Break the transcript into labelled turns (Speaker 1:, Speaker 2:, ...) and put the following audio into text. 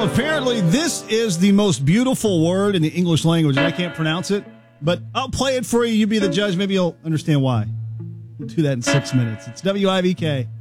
Speaker 1: Well, apparently this is the most beautiful word in the English language, and I can't pronounce it, but I'll play it for you. You be the judge. Maybe you'll understand why. We'll do that in 6 minutes. It's WIVK.